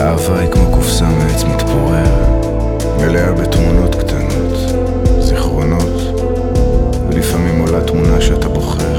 האהבה היא כמו קופסה מעץ מתפורר, מלאה בתמונות קטנות, זיכרונות, ולפעמים עולה תמונה שאתה בוחר.